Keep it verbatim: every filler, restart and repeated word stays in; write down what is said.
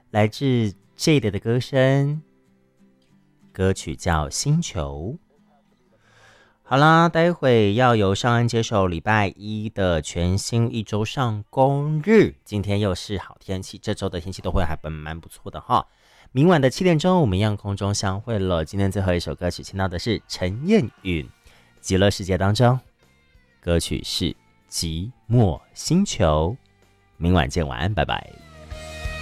来自 Jade 的歌声，歌曲叫《星球》。好啦，待会要由尚恩接手礼拜一的全新一周上工日。今天又是好天气，这周的天气都会还蛮不错的哈。明晚的七点钟，我们一样空中相会了。今天最后一首歌曲听到的是陈燕允《极乐世界》当中，歌曲是《寂寞星球》。明晚见，晚安，拜拜。